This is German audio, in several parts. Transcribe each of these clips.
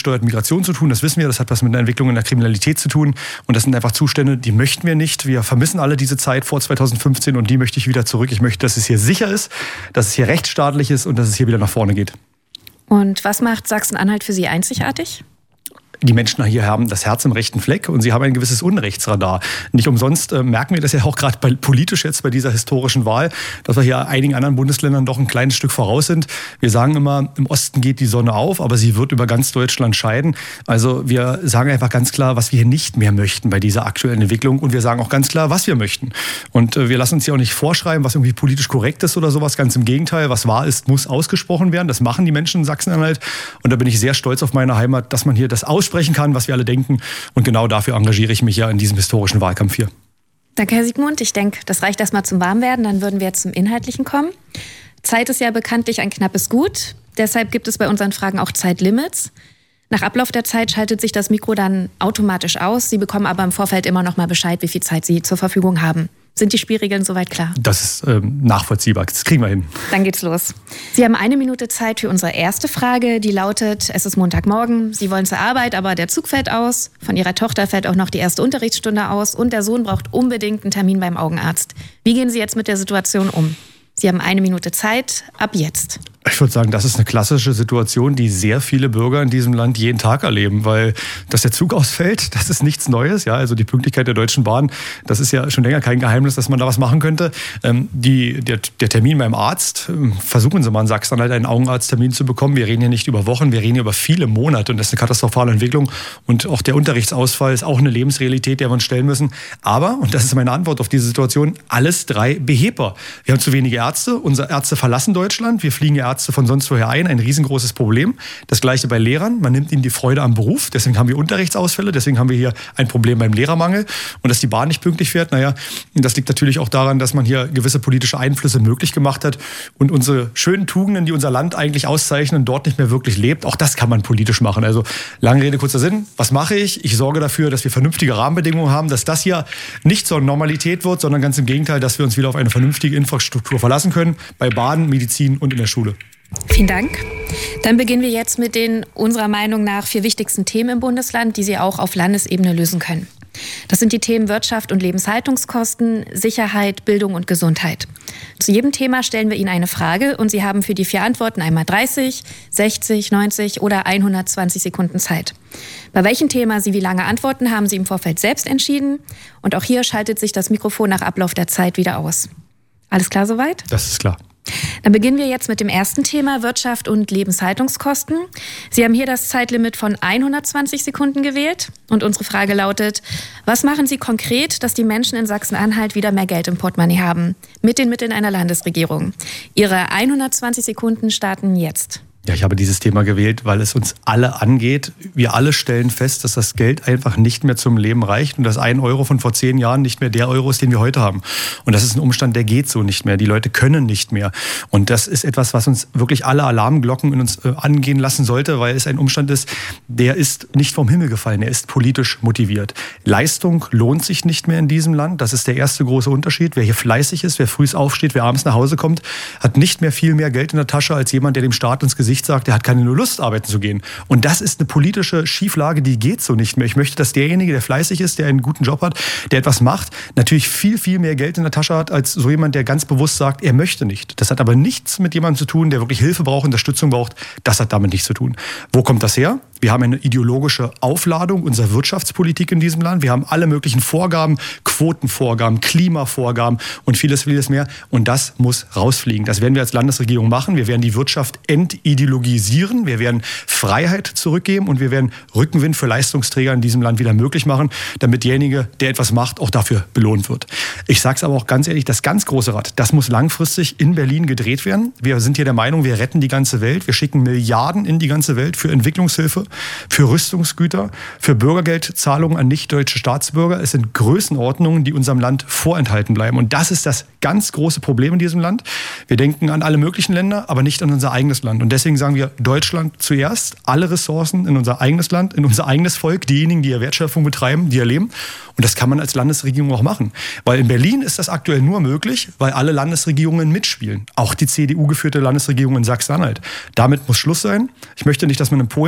ungesteuerten Migration zu tun. Das wissen wir, das hat was mit einer Entwicklung in der Kriminalität zu tun. Und das sind einfach Zustände, die möchten wir nicht. Wir vermissen alle diese Zeit vor 2015 und die möchte ich wieder zurück. Ich möchte, dass es hier sicher ist, dass es hier rechtsstaatlich ist und dass es hier wieder nach vorne geht. Und was macht Sachsen-Anhalt für Sie einzigartig? Die Menschen hier haben das Herz im rechten Fleck und sie haben ein gewisses Unrechtsradar. Nicht umsonst merken wir das ja auch gerade politisch jetzt bei dieser historischen Wahl, dass wir hier einigen anderen Bundesländern doch ein kleines Stück voraus sind. Wir sagen immer, im Osten geht die Sonne auf, aber sie wird über ganz Deutschland scheiden. Also wir sagen einfach ganz klar, was wir hier nicht mehr möchten bei dieser aktuellen Entwicklung und wir sagen auch ganz klar, was wir möchten. Und wir lassen uns hier auch nicht vorschreiben, was irgendwie politisch korrekt ist oder sowas. Ganz im Gegenteil, was wahr ist, muss ausgesprochen werden. Das machen die Menschen in Sachsen-Anhalt und da bin ich sehr stolz auf meine Heimat, dass man hier das aussprechen kann, was wir alle denken. Und genau dafür engagiere ich mich ja in diesem historischen Wahlkampf hier. Danke, Herr Siegmund. Ich denke, das reicht erstmal zum Warmwerden. Dann würden wir jetzt zum Inhaltlichen kommen. Zeit ist ja bekanntlich ein knappes Gut. Deshalb gibt es bei unseren Fragen auch Zeitlimits. Nach Ablauf der Zeit schaltet sich das Mikro dann automatisch aus. Sie bekommen aber im Vorfeld immer noch mal Bescheid, wie viel Zeit Sie zur Verfügung haben. Sind die Spielregeln soweit klar? Das ist nachvollziehbar. Das kriegen wir hin. Dann geht's los. Sie haben 1 Minute Zeit für unsere erste Frage. Die lautet, es ist Montagmorgen. Sie wollen zur Arbeit, aber der Zug fällt aus. Von Ihrer Tochter fällt auch noch die erste Unterrichtsstunde aus. Und der Sohn braucht unbedingt einen Termin beim Augenarzt. Wie gehen Sie jetzt mit der Situation um? Sie haben 1 Minute Zeit. Ab jetzt. Ich würde sagen, das ist eine klassische Situation, die sehr viele Bürger in diesem Land jeden Tag erleben, weil dass der Zug ausfällt, das ist nichts Neues. Ja, also die Pünktlichkeit der Deutschen Bahn, das ist ja schon länger kein Geheimnis, dass man da was machen könnte. Der Termin beim Arzt, versuchen Sie mal in Sachsen halt einen Augenarzttermin zu bekommen. Wir reden hier nicht über Wochen, wir reden hier über viele Monate und das ist eine katastrophale Entwicklung. Und auch der Unterrichtsausfall ist auch eine Lebensrealität, der wir uns stellen müssen. Aber, und das ist meine Antwort auf diese Situation, alles 3 behebbar. Wir haben zu wenige Ärzte, unsere Ärzte verlassen Deutschland, wir fliegen Ärzte von sonst woher ein riesengroßes Problem. Das Gleiche bei Lehrern, man nimmt ihnen die Freude am Beruf, deswegen haben wir Unterrichtsausfälle, deswegen haben wir hier ein Problem beim Lehrermangel und dass die Bahn nicht pünktlich fährt, naja, das liegt natürlich auch daran, dass man hier gewisse politische Einflüsse möglich gemacht hat und unsere schönen Tugenden, die unser Land eigentlich auszeichnen, dort nicht mehr wirklich lebt, auch das kann man politisch machen. Also lange Rede, kurzer Sinn, was mache ich? Ich sorge dafür, dass wir vernünftige Rahmenbedingungen haben, dass das hier nicht zur Normalität wird, sondern ganz im Gegenteil, dass wir uns wieder auf eine vernünftige Infrastruktur verlassen können, bei Bahn, Medizin und in der Schule. Vielen Dank. Dann beginnen wir jetzt mit den unserer Meinung nach 4 wichtigsten Themen im Bundesland, die Sie auch auf Landesebene lösen können. Das sind die Themen Wirtschaft und Lebenshaltungskosten, Sicherheit, Bildung und Gesundheit. Zu jedem Thema stellen wir Ihnen eine Frage und Sie haben für die 4 Antworten einmal 30, 60, 90 oder 120 Sekunden Zeit. Bei welchem Thema Sie wie lange antworten, haben Sie im Vorfeld selbst entschieden. Und auch hier schaltet sich das Mikrofon nach Ablauf der Zeit wieder aus. Alles klar soweit? Das ist klar. Dann beginnen wir jetzt mit dem ersten Thema, Wirtschaft und Lebenshaltungskosten. Sie haben hier das Zeitlimit von 120 Sekunden gewählt. Und unsere Frage lautet, was machen Sie konkret, dass die Menschen in Sachsen-Anhalt wieder mehr Geld im Portemonnaie haben? Mit den Mitteln einer Landesregierung. Ihre 120 Sekunden starten jetzt. Ja, ich habe dieses Thema gewählt, weil es uns alle angeht. Wir alle stellen fest, dass das Geld einfach nicht mehr zum Leben reicht und dass 1 Euro von vor 10 Jahren nicht mehr der Euro ist, den wir heute haben. Und das ist ein Umstand, der geht so nicht mehr. Die Leute können nicht mehr. Und das ist etwas, was uns wirklich alle Alarmglocken in uns angehen lassen sollte, weil es ein Umstand ist, der ist nicht vom Himmel gefallen. Er ist politisch motiviert. Leistung lohnt sich nicht mehr in diesem Land. Das ist der erste große Unterschied. Wer hier fleißig ist, wer früh aufsteht, wer abends nach Hause kommt, hat nicht mehr viel mehr Geld in der Tasche als jemand, der dem Staat ins Gesicht sagt, er hat keine Lust, arbeiten zu gehen. Und das ist eine politische Schieflage, die geht so nicht mehr. Ich möchte, dass derjenige, der fleißig ist, der einen guten Job hat, der etwas macht, natürlich viel, viel mehr Geld in der Tasche hat, als so jemand, der ganz bewusst sagt, er möchte nicht. Das hat aber nichts mit jemandem zu tun, der wirklich Hilfe braucht, Unterstützung braucht. Das hat damit nichts zu tun. Wo kommt das her? Wir haben eine ideologische Aufladung unserer Wirtschaftspolitik in diesem Land. Wir haben alle möglichen Vorgaben, Quotenvorgaben, Klimavorgaben und vieles, vieles mehr. Und das muss rausfliegen. Das werden wir als Landesregierung machen. Wir werden die Wirtschaft entideologisieren. Wir werden Freiheit zurückgeben und wir werden Rückenwind für Leistungsträger in diesem Land wieder möglich machen, damit derjenige, der etwas macht, auch dafür belohnt wird. Ich sage es aber auch ganz ehrlich, das ganz große Rad, das muss langfristig in Berlin gedreht werden. Wir sind hier der Meinung, wir retten die ganze Welt. Wir schicken Milliarden in die ganze Welt für Entwicklungshilfe, für Rüstungsgüter, für Bürgergeldzahlungen an nicht-deutsche Staatsbürger. Es sind Größenordnungen, die unserem Land vorenthalten bleiben. Und das ist das ganz große Problem in diesem Land. Wir denken an alle möglichen Länder, aber nicht an unser eigenes Land. Und deswegen sagen wir, Deutschland zuerst, alle Ressourcen in unser eigenes Land, in unser eigenes Volk, diejenigen, die hier Wertschöpfung betreiben, die hier leben. Und das kann man als Landesregierung auch machen. Weil in Berlin ist das aktuell nur möglich, weil alle Landesregierungen mitspielen. Auch die CDU-geführte Landesregierung in Sachsen-Anhalt. Damit muss Schluss sein. Ich möchte nicht, dass man in Polen für 1,70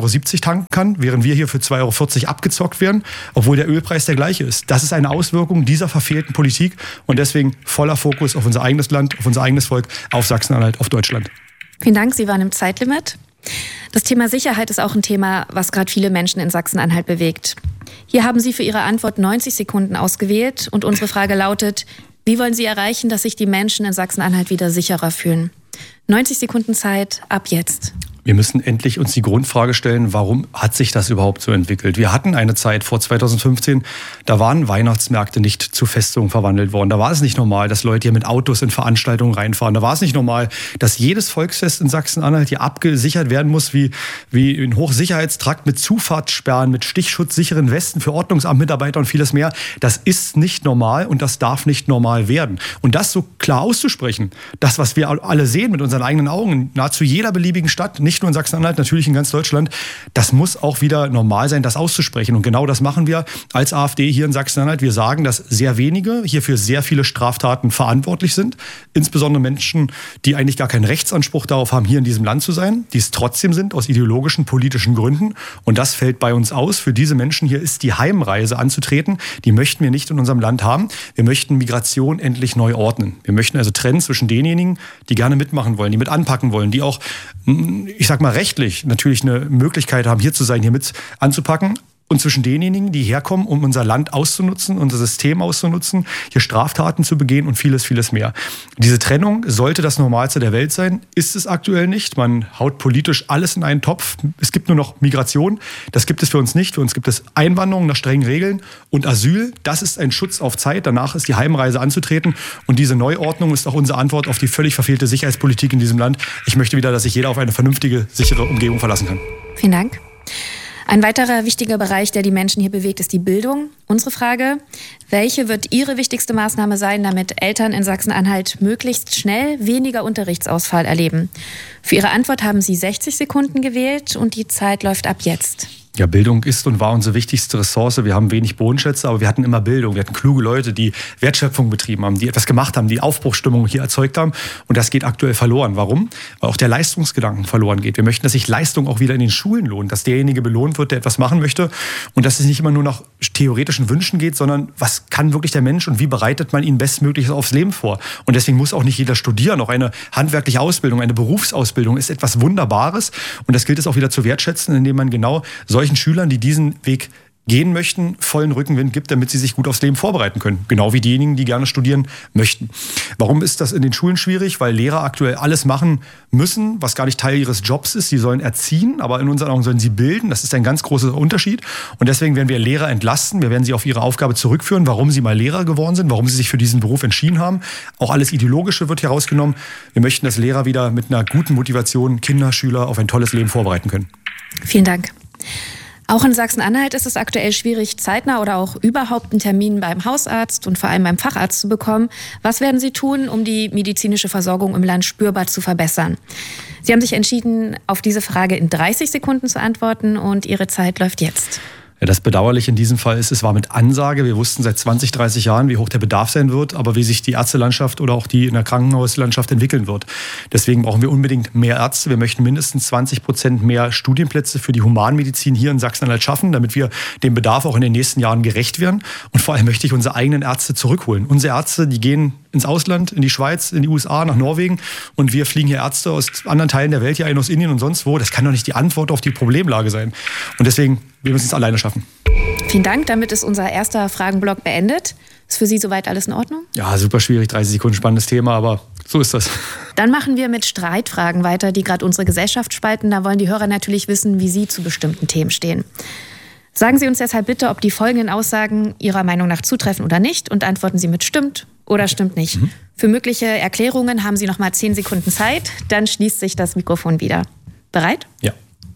€2,70 tanken kann, während wir hier für €2,40 abgezockt werden, obwohl der Ölpreis der gleiche ist. Das ist eine Auswirkung dieser verfehlten Politik und deswegen voller Fokus auf unser eigenes Land, auf unser eigenes Volk, auf Sachsen-Anhalt, auf Deutschland. Vielen Dank, Sie waren im Zeitlimit. Das Thema Sicherheit ist auch ein Thema, was gerade viele Menschen in Sachsen-Anhalt bewegt. Hier haben Sie für Ihre Antwort 90 Sekunden ausgewählt und unsere Frage lautet: Wie wollen Sie erreichen, dass sich die Menschen in Sachsen-Anhalt wieder sicherer fühlen? 90 Sekunden Zeit, ab jetzt. Wir müssen endlich uns die Grundfrage stellen, warum hat sich das überhaupt so entwickelt? Wir hatten eine Zeit vor 2015, da waren Weihnachtsmärkte nicht zu Festungen verwandelt worden. Da war es nicht normal, dass Leute hier mit Autos in Veranstaltungen reinfahren. Da war es nicht normal, dass jedes Volksfest in Sachsen-Anhalt hier abgesichert werden muss, wie ein Hochsicherheitstrakt mit Zufahrtssperren, mit stichschutzsicheren Westen für Ordnungsamtmitarbeiter und vieles mehr. Das ist nicht normal und das darf nicht normal werden. Und das so klar auszusprechen, das, was wir alle sehen mit unseren eigenen Augen, in nahezu jeder beliebigen Stadt, nicht nur in Sachsen-Anhalt, natürlich in ganz Deutschland, das muss auch wieder normal sein, das auszusprechen. Und genau das machen wir als AfD hier in Sachsen-Anhalt. Wir sagen, dass sehr wenige hier für sehr viele Straftaten verantwortlich sind. Insbesondere Menschen, die eigentlich gar keinen Rechtsanspruch darauf haben, hier in diesem Land zu sein, die es trotzdem sind, aus ideologischen, politischen Gründen. Und das fällt bei uns aus. Für diese Menschen hier ist die Heimreise anzutreten. Die möchten wir nicht in unserem Land haben. Wir möchten Migration endlich neu ordnen. Wir möchten also trennen zwischen denjenigen, die gerne mitmachen wollen, die mit anpacken wollen, die auch, ich sag mal, rechtlich natürlich eine Möglichkeit haben, hier zu sein, hier mit anzupacken. Und zwischen denjenigen, die herkommen, um unser Land auszunutzen, unser System auszunutzen, hier Straftaten zu begehen und vieles, vieles mehr. Diese Trennung sollte das Normalste der Welt sein, ist es aktuell nicht. Man haut politisch alles in einen Topf. Es gibt nur noch Migration. Das gibt es für uns nicht. Für uns gibt es Einwanderung nach strengen Regeln und Asyl. Das ist ein Schutz auf Zeit. Danach ist die Heimreise anzutreten. Und diese Neuordnung ist auch unsere Antwort auf die völlig verfehlte Sicherheitspolitik in diesem Land. Ich möchte wieder, dass sich jeder auf eine vernünftige, sichere Umgebung verlassen kann. Vielen Dank. Ein weiterer wichtiger Bereich, der die Menschen hier bewegt, ist die Bildung. Unsere Frage: Welche wird Ihre wichtigste Maßnahme sein, damit Eltern in Sachsen-Anhalt möglichst schnell weniger Unterrichtsausfall erleben? Für Ihre Antwort haben Sie 60 Sekunden gewählt und die Zeit läuft ab jetzt. Ja, Bildung ist und war unsere wichtigste Ressource. Wir haben wenig Bodenschätze, aber wir hatten immer Bildung. Wir hatten kluge Leute, die Wertschöpfung betrieben haben, die etwas gemacht haben, die Aufbruchsstimmung hier erzeugt haben. Und das geht aktuell verloren. Warum? Weil auch der Leistungsgedanken verloren geht. Wir möchten, dass sich Leistung auch wieder in den Schulen lohnt, dass derjenige belohnt wird, der etwas machen möchte und dass es nicht immer nur nach theoretischen Wünschen geht, sondern was kann wirklich der Mensch und wie bereitet man ihn bestmöglichst aufs Leben vor. Und deswegen muss auch nicht jeder studieren. Auch eine handwerkliche Ausbildung, eine Berufsausbildung ist etwas Wunderbares. Und das gilt es auch wieder zu wertschätzen, indem man genau solchen Schülern, die diesen Weg gehen möchten, vollen Rückenwind gibt, damit sie sich gut aufs Leben vorbereiten können. Genau wie diejenigen, die gerne studieren möchten. Warum ist das in den Schulen schwierig? Weil Lehrer aktuell alles machen müssen, was gar nicht Teil ihres Jobs ist. Sie sollen erziehen, aber in unseren Augen sollen sie bilden. Das ist ein ganz großer Unterschied. Und deswegen werden wir Lehrer entlasten. Wir werden sie auf ihre Aufgabe zurückführen, warum sie mal Lehrer geworden sind, warum sie sich für diesen Beruf entschieden haben. Auch alles Ideologische wird hier rausgenommen. Wir möchten, dass Lehrer wieder mit einer guten Motivation Kinder, Schüler auf ein tolles Leben vorbereiten können. Vielen Dank. Auch in Sachsen-Anhalt ist es aktuell schwierig, zeitnah oder auch überhaupt einen Termin beim Hausarzt und vor allem beim Facharzt zu bekommen. Was werden Sie tun, um die medizinische Versorgung im Land spürbar zu verbessern? Sie haben sich entschieden, auf diese Frage in 30 Sekunden zu antworten und Ihre Zeit läuft jetzt. Ja, das Bedauerliche in diesem Fall ist, es war mit Ansage. Wir wussten seit 20, 30 Jahren, wie hoch der Bedarf sein wird, aber wie sich die Ärztelandschaft oder auch die in der Krankenhauslandschaft entwickeln wird. Deswegen brauchen wir unbedingt mehr Ärzte. Wir möchten mindestens 20% mehr Studienplätze für die Humanmedizin hier in Sachsen-Anhalt schaffen, damit wir dem Bedarf auch in den nächsten Jahren gerecht werden. Und vor allem möchte ich unsere eigenen Ärzte zurückholen. Unsere Ärzte, die gehen ins Ausland, in die Schweiz, in die USA, nach Norwegen und wir fliegen hier Ärzte aus anderen Teilen der Welt hier ein, aus Indien und sonst wo. Das kann doch nicht die Antwort auf die Problemlage sein. Und deswegen, wir müssen es alleine schaffen. Vielen Dank, damit ist unser erster Fragenblock beendet. Ist für Sie soweit alles in Ordnung? Ja, super schwierig, 30 Sekunden spannendes Thema, aber so ist das. Dann machen wir mit Streitfragen weiter, die gerade unsere Gesellschaft spalten. Da wollen die Hörer natürlich wissen, wie Sie zu bestimmten Themen stehen. Sagen Sie uns deshalb bitte, ob die folgenden Aussagen Ihrer Meinung nach zutreffen oder nicht und antworten Sie mit stimmt oder stimmt nicht. Für mögliche Erklärungen haben Sie noch mal 10 Sekunden Zeit, dann schließt sich das Mikrofon wieder. Bereit? Ja.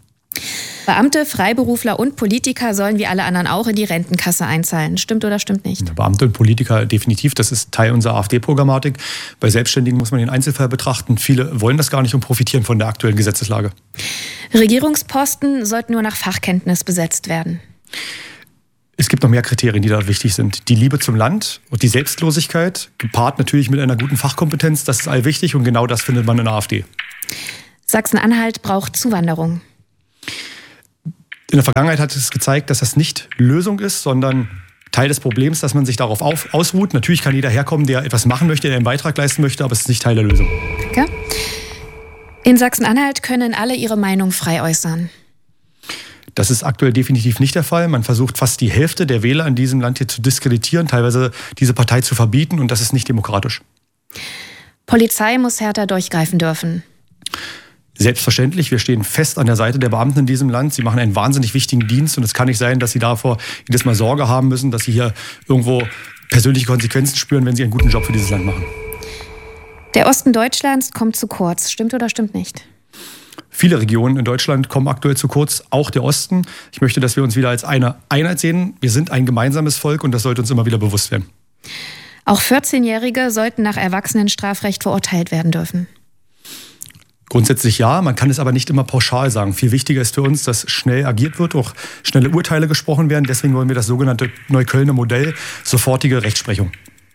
Beamte, Freiberufler und Politiker sollen wie alle anderen auch in die Rentenkasse einzahlen. Stimmt oder stimmt nicht? Beamte und Politiker definitiv. Das ist Teil unserer AfD-Programmatik. Bei Selbstständigen muss man den Einzelfall betrachten. Viele wollen das gar nicht und profitieren von der aktuellen Gesetzeslage. Regierungsposten sollten nur nach Fachkenntnis besetzt werden. Es gibt noch mehr Kriterien, die da wichtig sind. Die Liebe zum Land und die Selbstlosigkeit, gepaart natürlich mit einer guten Fachkompetenz, das ist allwichtig und genau das findet man in der AfD. Sachsen-Anhalt braucht Zuwanderung. In der Vergangenheit hat es gezeigt, dass das nicht Lösung ist, sondern Teil des Problems, dass man sich darauf ausruht. Natürlich kann jeder herkommen, der etwas machen möchte, der einen Beitrag leisten möchte, aber es ist nicht Teil der Lösung. Danke. In Sachsen-Anhalt können alle ihre Meinung frei äußern. Das ist aktuell definitiv nicht der Fall. Man versucht fast die Hälfte der Wähler in diesem Land hier zu diskreditieren, teilweise diese Partei zu verbieten, und das ist nicht demokratisch. Polizei muss härter durchgreifen dürfen. Selbstverständlich, wir stehen fest an der Seite der Beamten in diesem Land. Sie machen einen wahnsinnig wichtigen Dienst und es kann nicht sein, dass sie davor jedes Mal Sorge haben müssen, dass sie hier irgendwo persönliche Konsequenzen spüren, wenn sie einen guten Job für dieses Land machen. Der Osten Deutschlands kommt zu kurz. Stimmt oder stimmt nicht? Viele Regionen in Deutschland kommen aktuell zu kurz, auch der Osten. Ich möchte, dass wir uns wieder als eine Einheit sehen. Wir sind ein gemeinsames Volk und das sollte uns immer wieder bewusst werden. Auch 14-Jährige sollten nach Erwachsenenstrafrecht verurteilt werden dürfen. Grundsätzlich ja, man kann es aber nicht immer pauschal sagen. Viel wichtiger ist für uns, dass schnell agiert wird, auch schnelle Urteile gesprochen werden. Deswegen wollen wir das sogenannte Neuköllner Modell, sofortige Rechtsprechung.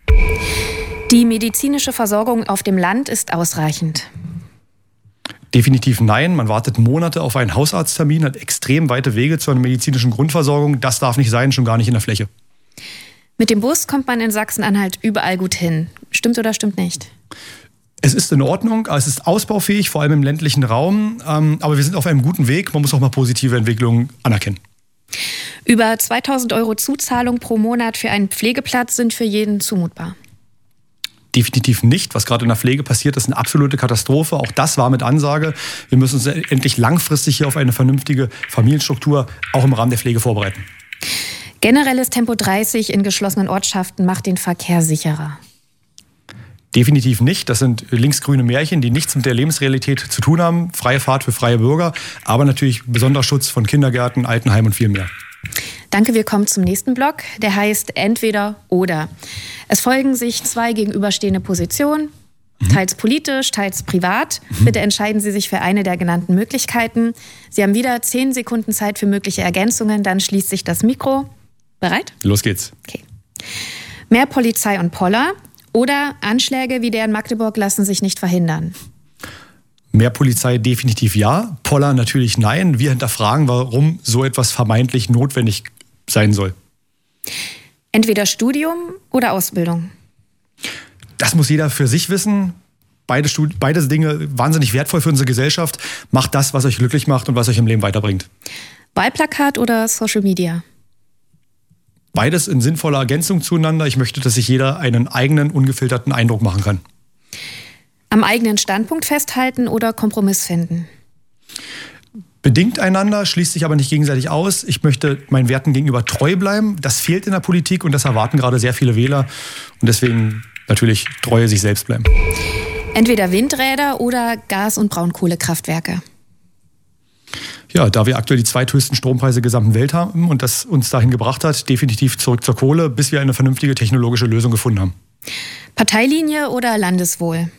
Die medizinische Versorgung auf dem Land ist ausreichend. Definitiv nein. Man wartet Monate auf einen Hausarzttermin, hat extrem weite Wege zu einer medizinischen Grundversorgung. Das darf nicht sein, schon gar nicht in der Fläche. Mit dem Bus kommt man in Sachsen-Anhalt überall gut hin. Stimmt oder stimmt nicht? Es ist in Ordnung, es ist ausbaufähig, vor allem im ländlichen Raum. Aber wir sind auf einem guten Weg. Man muss auch mal positive Entwicklungen anerkennen. Über 2.000 € Zuzahlung pro Monat für einen Pflegeplatz sind für jeden zumutbar. Definitiv nicht. Was gerade in der Pflege passiert, ist eine absolute Katastrophe. Auch das war mit Ansage. Wir müssen uns endlich langfristig hier auf eine vernünftige Familienstruktur auch im Rahmen der Pflege vorbereiten. Generelles Tempo 30 in geschlossenen Ortschaften macht den Verkehr sicherer. Definitiv nicht. Das sind linksgrüne Märchen, die nichts mit der Lebensrealität zu tun haben. Freie Fahrt für freie Bürger, aber natürlich besonderer Schutz von Kindergärten, Altenheimen und viel mehr. Danke, wir kommen zum nächsten Block. Der heißt Entweder oder. Es folgen sich zwei gegenüberstehende Positionen, teils politisch, teils privat. Bitte entscheiden Sie sich für eine der genannten Möglichkeiten. Sie haben wieder 10 Sekunden Zeit für mögliche Ergänzungen, dann schließt sich das Mikro. Bereit? Los geht's. Okay. Mehr Polizei und Poller oder Anschläge wie der in Magdeburg lassen sich nicht verhindern? Mehr Polizei definitiv ja, Poller natürlich nein. Wir hinterfragen, warum so etwas vermeintlich notwendig sein soll. Entweder Studium oder Ausbildung? Das muss jeder für sich wissen. Beide Dinge wahnsinnig wertvoll für unsere Gesellschaft. Macht das, was euch glücklich macht und was euch im Leben weiterbringt. Wahlplakat oder Social Media? Beides in sinnvoller Ergänzung zueinander. Ich möchte, dass sich jeder einen eigenen, ungefilterten Eindruck machen kann. Am eigenen Standpunkt festhalten oder Kompromiss finden? Bedingt einander, schließt sich aber nicht gegenseitig aus. Ich möchte meinen Werten gegenüber treu bleiben. Das fehlt in der Politik und das erwarten gerade sehr viele Wähler. Und deswegen natürlich treu sich selbst bleiben. Entweder Windräder oder Gas- und Braunkohlekraftwerke? Ja, da wir aktuell die zweithöchsten Strompreise der gesamten Welt haben und das uns dahin gebracht hat, definitiv zurück zur Kohle, bis wir eine vernünftige technologische Lösung gefunden haben. Parteilinie oder Landeswohl?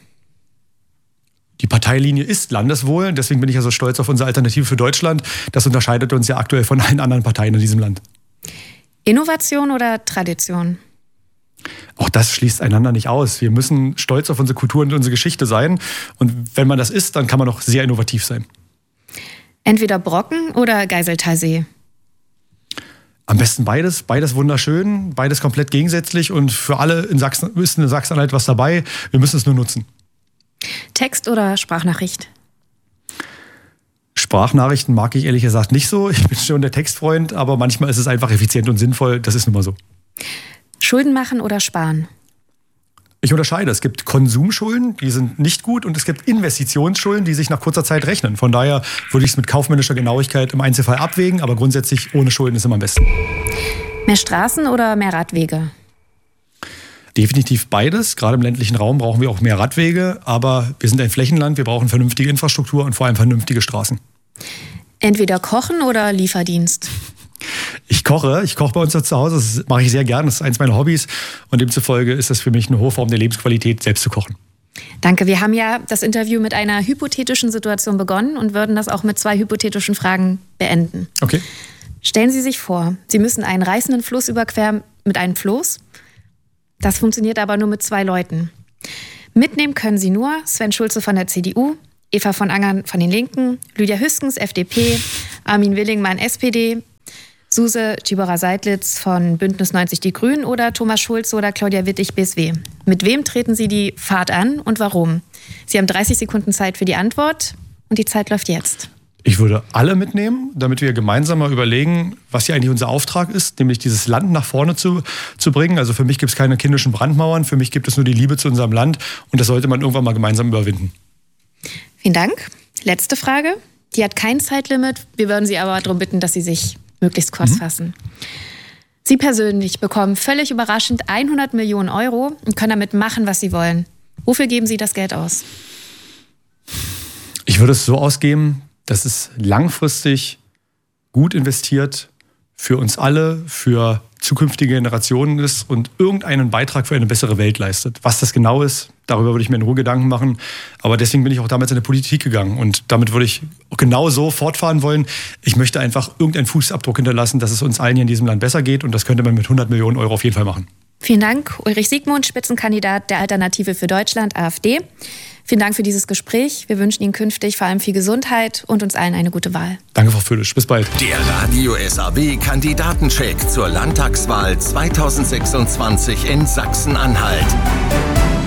Die Parteilinie ist Landeswohl, deswegen bin ich ja so stolz auf unsere Alternative für Deutschland. Das unterscheidet uns ja aktuell von allen anderen Parteien in diesem Land. Innovation oder Tradition? Auch das schließt einander nicht aus. Wir müssen stolz auf unsere Kultur und unsere Geschichte sein. Und wenn man das ist, dann kann man auch sehr innovativ sein. Entweder Brocken oder Geiseltalsee? Am besten beides. Beides wunderschön, beides komplett gegensätzlich. Und für alle in Sachsen ist in Sachsen-Anhalt was dabei. Wir müssen es nur nutzen. Text oder Sprachnachricht? Sprachnachrichten mag ich ehrlich gesagt nicht so. Ich bin schon der Textfreund, aber manchmal ist es einfach effizient und sinnvoll. Das ist nun mal so. Schulden machen oder sparen? Ich unterscheide. Es gibt Konsumschulden, die sind nicht gut, und es gibt Investitionsschulden, die sich nach kurzer Zeit rechnen. Von daher würde ich es mit kaufmännischer Genauigkeit im Einzelfall abwägen, aber grundsätzlich ohne Schulden ist immer am besten. Mehr Straßen oder mehr Radwege? Definitiv beides. Gerade im ländlichen Raum brauchen wir auch mehr Radwege, aber wir sind ein Flächenland, wir brauchen vernünftige Infrastruktur und vor allem vernünftige Straßen. Entweder kochen oder Lieferdienst? Ich koche bei uns zu Hause, das mache ich sehr gern, das ist eins meiner Hobbys und demzufolge ist das für mich eine hohe Form der Lebensqualität, selbst zu kochen. Danke, wir haben ja das Interview mit einer hypothetischen Situation begonnen und würden das auch mit 2 hypothetischen Fragen beenden. Okay. Stellen Sie sich vor, Sie müssen einen reißenden Fluss überqueren mit einem Floß. Das funktioniert aber nur mit 2 Leuten. Mitnehmen können Sie nur Sven Schulze von der CDU Eva von Angern von den Linken, Lydia Hüskens, FDP, Armin Willingmann, SPD, Suse Tschibora-Seidlitz von Bündnis 90 Die Grünen oder Thomas Schulze oder Claudia Wittig, BSW. Mit wem treten Sie die Fahrt an und warum? Sie haben 30 Sekunden Zeit für die Antwort und die Zeit läuft jetzt. Ich würde alle mitnehmen, damit wir gemeinsam mal überlegen, was hier eigentlich unser Auftrag ist, nämlich dieses Land nach vorne zu bringen. Also für mich gibt es keine kindischen Brandmauern, für mich gibt es nur die Liebe zu unserem Land und das sollte man irgendwann mal gemeinsam überwinden. Vielen Dank. Letzte Frage. Die hat kein Zeitlimit. Wir würden Sie aber darum bitten, dass Sie sich möglichst kurz fassen. Sie persönlich bekommen völlig überraschend 100 Millionen Euro und können damit machen, was Sie wollen. Wofür geben Sie das Geld aus? Ich würde es so ausgeben, dass es langfristig gut investiert für uns alle, für zukünftige Generationen ist und irgendeinen Beitrag für eine bessere Welt leistet. Was das genau ist, darüber würde ich mir in Ruhe Gedanken machen. Aber deswegen bin ich auch damals in die Politik gegangen und damit würde ich genau so fortfahren wollen. Ich möchte einfach irgendeinen Fußabdruck hinterlassen, dass es uns allen hier in diesem Land besser geht und das könnte man mit 100 Millionen Euro auf jeden Fall machen. Vielen Dank, Ulrich Siegmund, Spitzenkandidat der Alternative für Deutschland, AfD. Vielen Dank für dieses Gespräch. Wir wünschen Ihnen künftig vor allem viel Gesundheit und uns allen eine gute Wahl. Danke, Frau Föhlisch. Bis bald. Der Radio SAW Kandidatencheck zur Landtagswahl 2026 in Sachsen-Anhalt.